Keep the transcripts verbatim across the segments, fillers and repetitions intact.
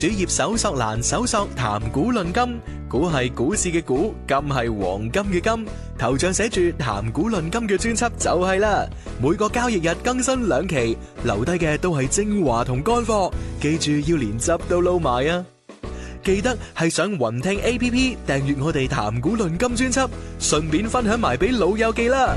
主頁搜索欄搜索談股論金，股係股市嘅股，金係黃金嘅金，頭像寫住談股論金嘅專輯就係啦。每個交易日更新兩期，留低嘅都係精華同乾貨，記住要連汁都撈埋啊！記得係上雲聽 A P P 訂閱我哋談股論金專輯，順便分享埋俾老友記啦。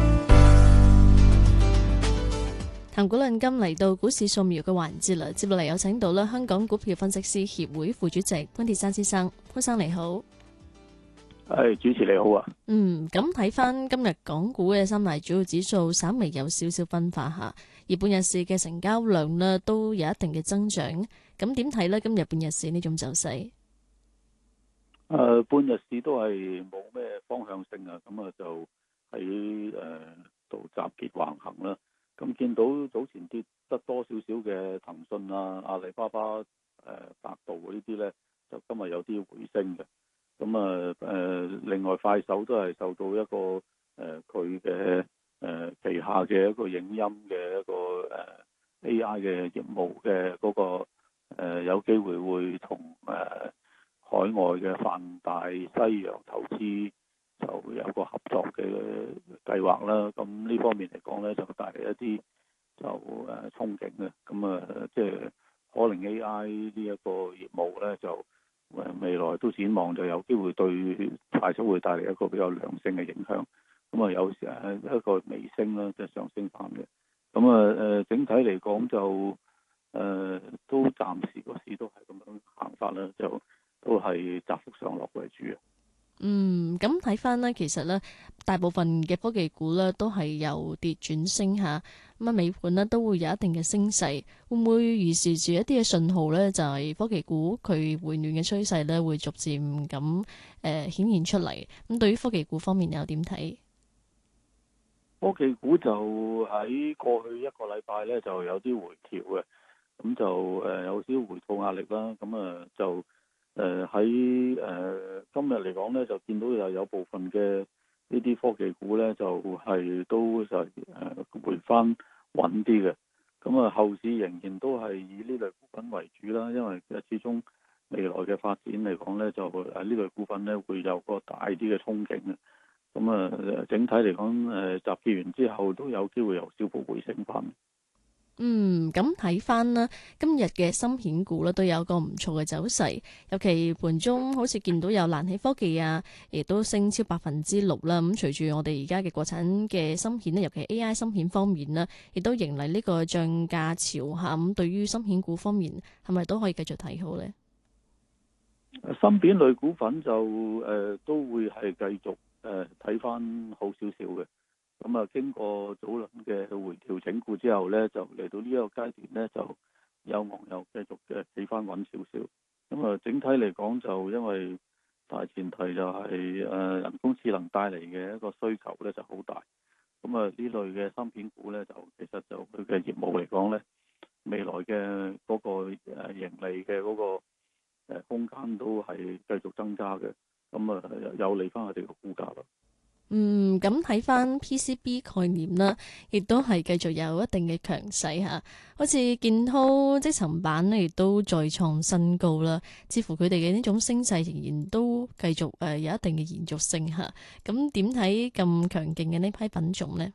談股論金嚟到股市掃描嘅環節啦，接落嚟有請到啦香港股票分析師協會副主席潘鐵珊先生，潘生你好。 係，主持你好啊。 嗯，咁睇翻今日港股嘅三大主要指數，稍微有少少分化下，而半日市嘅成交量呢都有一定嘅增長。咁點睇呢？今日半日市呢種走勢？ 誒、呃，半日市都係冇咩方向性啊，咁啊就喺誒度集結橫行啦。咁見到早前跌得多少少嘅騰訊啊、阿里巴巴、誒、呃、百度呢啲呢，就今日有啲回升嘅。咁啊誒，另外快手都係受到一個誒佢嘅誒旗下嘅一個影音嘅一個誒、呃、A I 嘅業務嘅嗰、那個、呃、有機會會同誒、呃、海外嘅泛大西洋投資就有個合作嘅計劃啦，咁呢方面嚟講咧，就帶嚟一啲就誒憧憬嘅，咁啊即係可能 A I 呢一個業務咧，就誒未來都展望就有機會對快速會帶嚟一個比較良性嘅影響，咁啊有時係一個微升啦，即係上升翻嘅，咁啊誒整體嚟講就誒、呃、都暫時個市都係咁樣行法啦，就都係窄幅上落為主啊。 嗯，咁睇翻呢，其實呢，大部分嘅科技股呢都係由跌轉升下，咁啊尾盤呢都會有一定嘅升勢，會唔會預示住一啲嘅信號呢？就係、是、科技股佢回暖嘅趨勢呢會逐漸咁誒顯現出嚟。咁對於科技股方面又點睇？ 科技股就喺過去一個禮拜呢就有啲回調嘅，咁就誒有少少回吐壓力啦，咁啊就。誒喺誒今日嚟講咧，就見到又有部分嘅呢啲科技股咧，就係、是、都就誒、呃、回翻穩啲嘅。咁啊，後市仍然都係以呢類股份為主啦，因為始終未來嘅發展嚟講咧，就誒呢類股份咧會有個大啲嘅憧憬嘅。咁啊，整體嚟講誒集結完之後都有機會由小幅回升翻。 嗯，咁睇翻啦，今日嘅芯片股咧都有個唔錯嘅走勢，尤其盤中好似見到有瀾起科技啊，亦都升超百分之六啦。咁隨住我哋而家嘅國產嘅芯片咧，尤其 A I 芯片方面呢，亦都迎嚟呢個漲價潮下。咁對於芯片股方面，係咪都可以繼續睇好呢？ 芯片類股份就誒、呃、都會係繼續誒睇翻好少少嘅。咁啊，經過早輪嘅回調整固之後呢，就嚟到呢一個階段呢，就有望又繼續嘅企翻穩少少。咁啊，整體嚟講就因為大前提就係、是、誒、呃、人工智能帶嚟嘅一個需求呢就好大。咁啊，呢類嘅芯片股呢，就其實就佢嘅業務嚟講呢，未來嘅嗰個誒盈利嘅嗰個誒空間都係繼續增加嘅。咁啊，有利翻佢哋嘅股價咯。 嗯，咁睇翻 P C B 概念啦，亦都係繼續有一定嘅強勢吓，好似建滔積層板呢，亦都再創新高啦。似乎佢哋嘅呢種升勢仍然都繼續誒有一定嘅延續性吓。咁點睇咁強勁嘅呢批品種呢？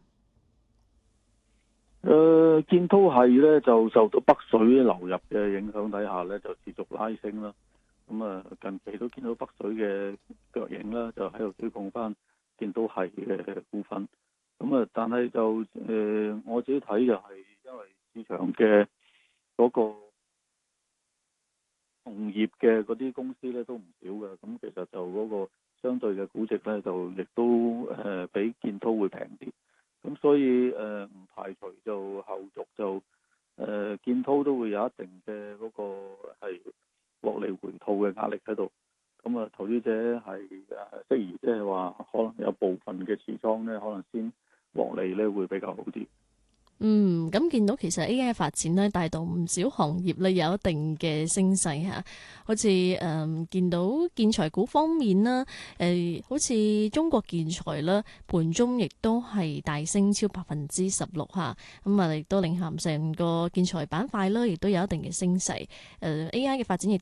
誒、呃，建滔係咧就受到北水流入嘅影響底下咧，就持續拉升啦。咁啊，近期都見到北水嘅腳影啦，就喺度追捧翻見到係嘅股份，咁啊，但係就誒、呃，我自己睇就係因為市場嘅嗰個同業嘅嗰啲公司咧都唔少嘅，咁其實就嗰個相對嘅估值咧就亦都誒、呃、比建滔會平啲，咁所以誒唔、呃、排除就後續就誒、呃、建滔都會有一定嘅嗰個係獲利回吐嘅壓力喺度。咁啊，投資者係誒適宜，即係話可能有部分嘅持倉咧，可能先獲利咧會比較好啲。 嗯，咁見到其實 A I 嘅發展咧，帶動唔少行業咧有一定嘅升勢嚇，好似誒、嗯、見到建材股方面啦，誒、呃、好似中國建材啦，盤中亦都係大升超百分之十六嚇，咁啊亦都領銜成個建材板塊啦，亦都有一定嘅升勢。誒、呃、A I 嘅發展亦